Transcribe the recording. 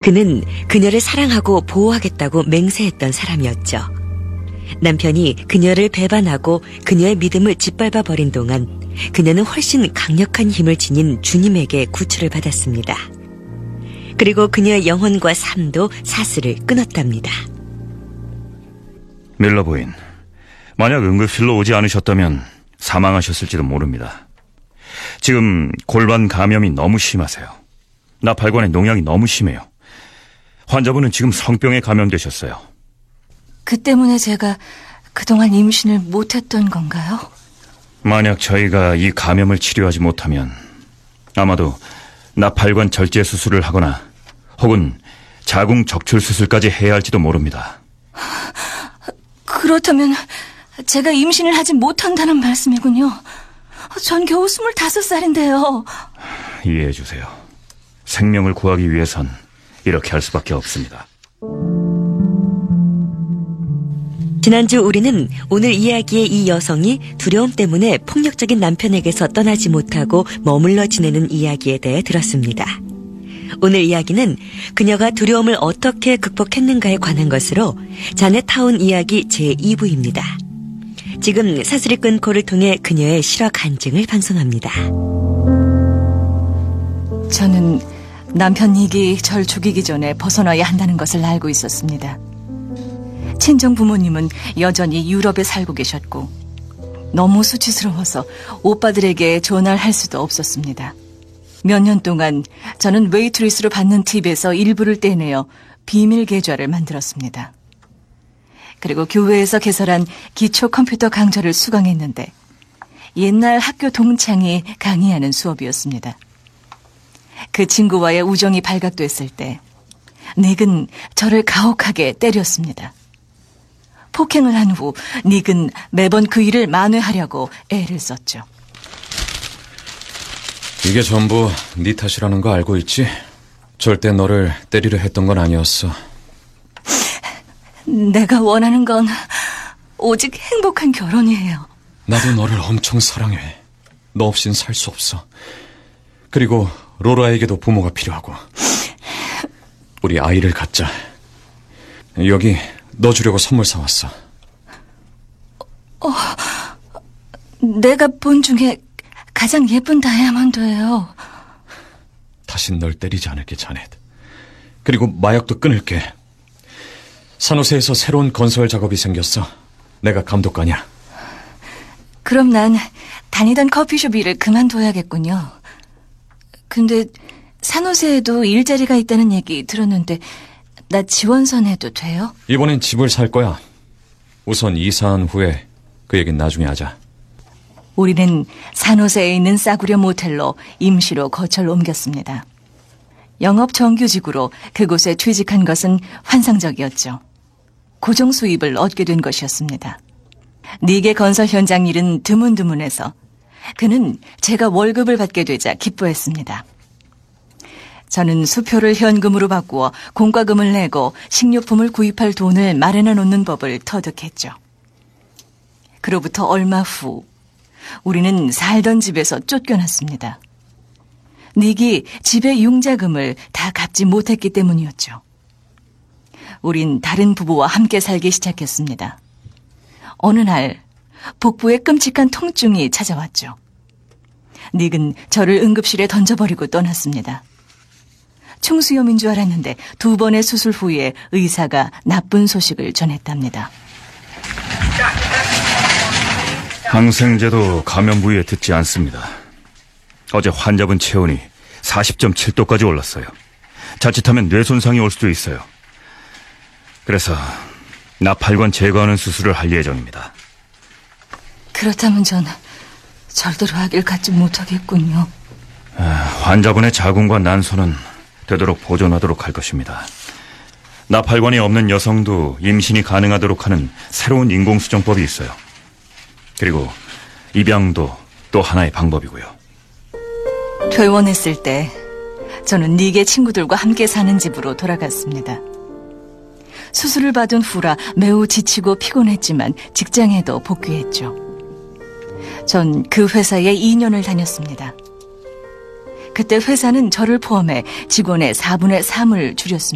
그는 그녀를 사랑하고 보호하겠다고 맹세했던 사람이었죠. 남편이 그녀를 배반하고 그녀의 믿음을 짓밟아 버린 동안 그녀는 훨씬 강력한 힘을 지닌 주님에게 구출을 받았습니다. 그리고 그녀의 영혼과 삶도 사슬을 끊었답니다. 밀러 부인, 만약 응급실로 오지 않으셨다면 사망하셨을지도 모릅니다. 지금 골반 감염이 너무 심하세요. 나팔관에 농약이 너무 심해요. 환자분은 지금 성병에 감염되셨어요. 그 때문에 제가 그동안 임신을 못했던 건가요? 만약 저희가 이 감염을 치료하지 못하면 아마도 나팔관 절제 수술을 하거나 혹은 자궁 적출 수술까지 해야 할지도 모릅니다. 그렇다면 제가 임신을 하지 못한다는 말씀이군요. 전 겨우 25살인데요. 이해해 주세요. 생명을 구하기 위해선 이렇게 할 수밖에 없습니다. 지난주 우리는 오늘 이야기의 이 여성이 두려움 때문에 폭력적인 남편에게서 떠나지 못하고 머물러 지내는 이야기에 대해 들었습니다. 오늘 이야기는 그녀가 두려움을 어떻게 극복했는가에 관한 것으로 자넷타운 이야기 제2부입니다. 지금 사슬이 끈 코를 통해 그녀의 실화 간증을 방송합니다. 저는 남편 닉이 절 죽이기 전에 벗어나야 한다는 것을 알고 있었습니다. 친정 부모님은 여전히 유럽에 살고 계셨고 너무 수치스러워서 오빠들에게 전화를 할 수도 없었습니다. 몇 년 동안 저는 웨이트리스로 받는 팁에서 일부를 떼내어 비밀 계좌를 만들었습니다. 그리고 교회에서 개설한 기초 컴퓨터 강좌를 수강했는데 옛날 학교 동창이 강의하는 수업이었습니다. 그 친구와의 우정이 발각됐을 때 닉은 저를 가혹하게 때렸습니다. 폭행을 한 후 닉은 매번 그 일을 만회하려고 애를 썼죠. 이게 전부 네 탓이라는 거 알고 있지? 절대 너를 때리려 했던 건 아니었어. 내가 원하는 건 오직 행복한 결혼이에요. 나도 너를 엄청 사랑해. 너 없인 살 수 없어. 그리고 로라에게도 부모가 필요하고. 우리 아이를 갖자. 여기 너 주려고 선물 사왔어. 내가 본 중에 가장 예쁜 다이아몬드예요. 다신 널 때리지 않을게, 자넷. 그리고 마약도 끊을게. 산호세에서 새로운 건설 작업이 생겼어. 내가 감독관이야. 그럼 난 다니던 커피숍 일을 그만둬야겠군요. 근데 산호세에도 일자리가 있다는 얘기 들었는데 나 지원서 내도 돼요? 이번엔 집을 살 거야. 우선 이사한 후에 그 얘긴 나중에 하자. 우리는 산호세에 있는 싸구려 모텔로 임시로 거처를 옮겼습니다. 영업 정규직으로 그곳에 취직한 것은 환상적이었죠. 고정 수입을 얻게 된 것이었습니다. 닉의 건설 현장 일은 드문드문해서 그는 제가 월급을 받게 되자 기뻐했습니다. 저는 수표를 현금으로 바꾸어 공과금을 내고 식료품을 구입할 돈을 마련해 놓는 법을 터득했죠. 그로부터 얼마 후 우리는 살던 집에서 쫓겨났습니다. 닉이 집의 융자금을 다 갚지 못했기 때문이었죠. 우린 다른 부부와 함께 살기 시작했습니다. 어느 날 복부에 끔찍한 통증이 찾아왔죠. 닉은 저를 응급실에 던져버리고 떠났습니다. 충수염인 줄 알았는데 2번의 수술 후에 의사가 나쁜 소식을 전했답니다. 항생제도 감염 부위에 듣지 않습니다. 어제 환자분 체온이 40.7도까지 올랐어요. 자칫하면 뇌 손상이 올 수도 있어요. 그래서 나팔관 제거하는 수술을 할 예정입니다. 그렇다면 전 절대로 아기를 갖지 못하겠군요. 환자분의 자궁과 난소는 되도록 보존하도록 할 것입니다. 나팔관이 없는 여성도 임신이 가능하도록 하는 새로운 인공수정법이 있어요. 그리고 입양도 또 하나의 방법이고요. 퇴원했을 때 저는 닉의 친구들과 함께 사는 집으로 돌아갔습니다. 수술을 받은 후라 매우 지치고 피곤했지만 직장에도 복귀했죠. 전 그 회사에 2년을 다녔습니다. 그때 회사는 저를 포함해 직원의 4분의 3을 줄였습니다.